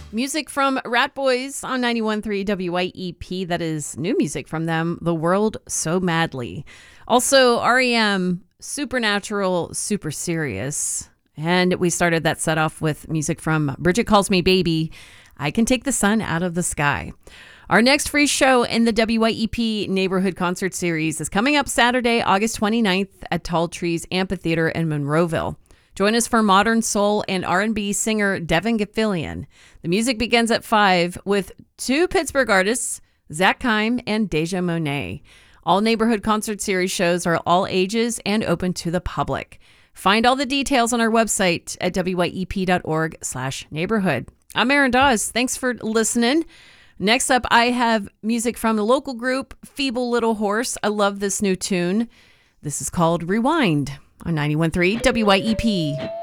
Music from Rat Boys on 91.3 WYEP. That is new music from them, The World So Madly. Also, REM, Supernatural, Super Serious. And we started that set off with music from Bridget Calls Me Baby, I Can Take the Sun Out of the Sky. Our next free show in the WYEP Neighborhood Concert Series is coming up Saturday, August 29th at Tall Trees Amphitheater in Monroeville. Join us for modern soul and R&B singer Devin Gafilion. The music begins at 5 with two Pittsburgh artists, Zach Kime and Deja Monet. All Neighborhood Concert Series shows are all ages and open to the public. Find all the details on our website at wyep.org/neighborhood. I'm Erin Dawes. Thanks for listening. Next up, I have music from the local group Feeble Little Horse. I love this new tune. This is called Rewind on 91.3 WYEP.